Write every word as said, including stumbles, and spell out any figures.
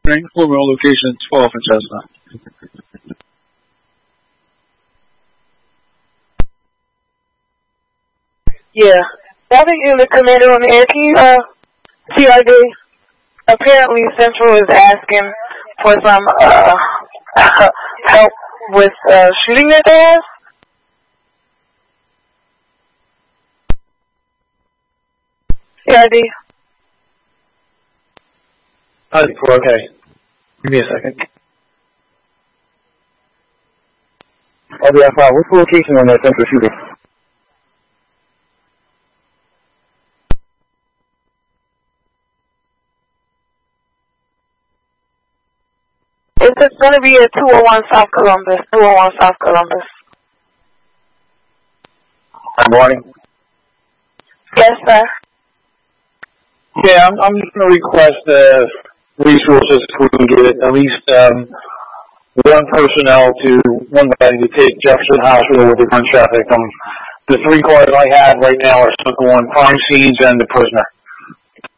Frank, former location twelve in Chestnut. Yeah. Traffic unit commander on the air. Can you, uh, T R D? Apparently Central is asking for some, uh, help with, uh, shooting that they have. T R D. Okay. Give me a second. L B F five, what's the location on that Central shooter? It's going to be at two oh one South Columbus. two oh one South Columbus. Good morning. Yes, sir. Yeah, I'm, I'm just going to request uh, resources if we can get it. At least um, one personnel to one guy to take Jefferson Hospital with the gun traffic. Um, the three cars I have right now are stuck on crime scenes and the prisoner.